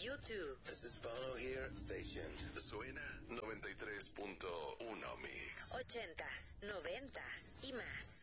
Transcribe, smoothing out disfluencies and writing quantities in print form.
YouTube. This is Bono here, station. Suena 93.1 Mix. 80s, 90s y más.